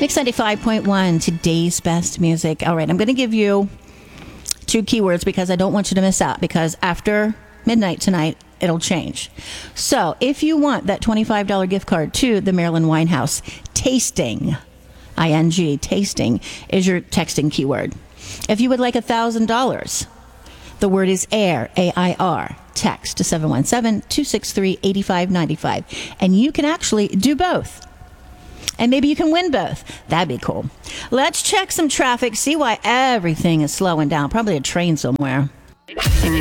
Mix 95.1, today's best music. All right, I'm going to give you two keywords because I don't want you to miss out, because after midnight tonight, it'll change. So if you want that $25 gift card to the Maryland Winehouse, tasting, I-N-G, tasting is your texting keyword. If you would like $1,000, the word is AIR, A-I-R. Text to 717-263-8595. And you can actually do both. And maybe you can win both. That'd be cool. Let's check some traffic, see why everything is slowing down. Probably a train somewhere.